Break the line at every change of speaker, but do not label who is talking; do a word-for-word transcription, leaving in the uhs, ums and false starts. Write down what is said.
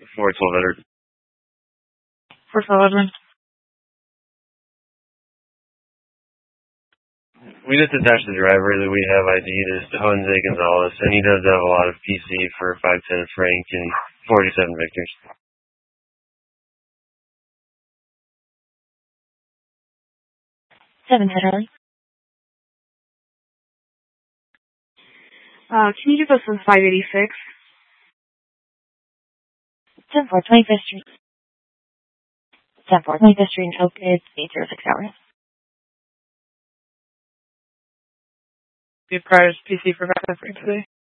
four twelve Edward.
four twelve Edward.
We just attached the driver that we have I D'd is Jose Gonzalez, and he does have a lot of P C for five ten Frank and forty-seven Victors.
seven Charlie.
Uh, can you give us some five eighty-six?
ten four, twenty-fifth Street. ten four, twenty-fifth Street in Oak, it's eight zero six hours.
The prior P C for five ten Frank today.